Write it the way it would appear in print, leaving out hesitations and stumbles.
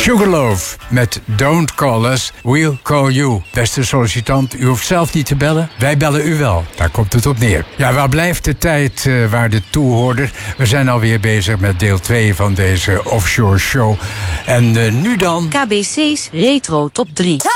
Sugarloaf met Don't Call Us, We'll Call You. Beste sollicitant, u hoeft zelf niet te bellen. Wij bellen u wel. Daar komt het op neer. Ja, waar blijft de tijd waar de toehoorder? We zijn alweer bezig met deel 2 van deze offshore show. En nu dan... KBC's Retro Top 3.